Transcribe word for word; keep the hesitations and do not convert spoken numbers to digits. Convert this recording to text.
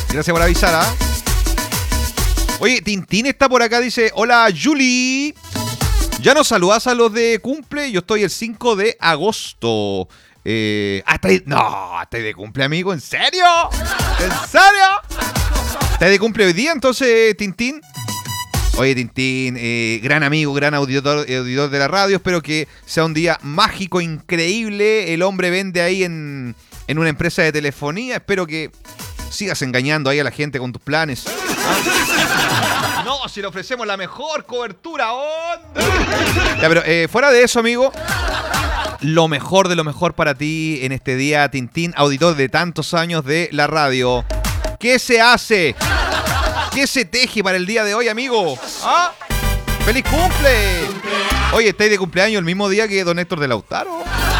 Gracias por avisar, ¿ah? Oye, Tintín está por acá, dice, hola, Julie. Ya nos saludás a los de cumple, yo estoy el cinco de agosto. Eh, ah, ¿estáis? No, ¿estáis de cumple, amigo? ¿En serio? ¿En serio? ¿Estáis de cumple hoy día, entonces, Tintín? Oye, Tintín, eh, gran amigo, gran auditor, auditor de la radio. Espero que sea un día mágico, increíble. El hombre vende ahí en, en una empresa de telefonía. Espero que sigas engañando ahí a la gente con tus planes. ¿Ah? No, si le ofrecemos la mejor cobertura, onda. Ya, pero eh, fuera de eso, amigo, lo mejor de lo mejor para ti en este día, Tintín, auditor de tantos años de la radio. ¿Qué se hace? ¿Qué se teje para el día de hoy, amigo? ¿Ah? ¡Feliz cumple! Oye, ¿estáis de cumpleaños el mismo día que don Héctor de Lautaro?